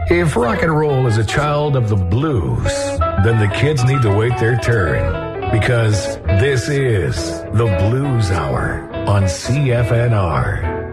If rock and roll is a child of the blues, then the kids need to wait their turn, because this is the Blues Hour on CFNR.